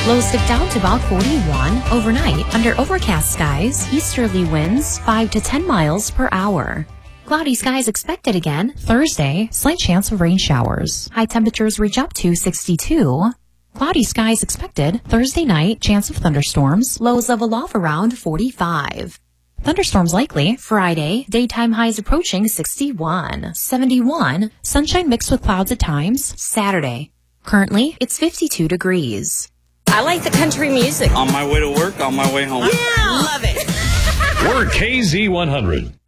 Lows dip down to about 41 overnight under overcast skies. Easterly winds 5 to 10 miles per hour. Cloudy skies expected again Thursday. Slight chance of rain showers. High temperatures reach up to 62. Cloudy skies expected Thursday night. Chance of thunderstorms. Lows level off around 45. Thunderstorms likely Friday. Daytime highs approaching 61. 71. Sunshine mixed with clouds at times Saturday. Currently, it's 52 degrees. I like the country music. On my way to work, on my way home. Yeah! Love it. We're KZ100.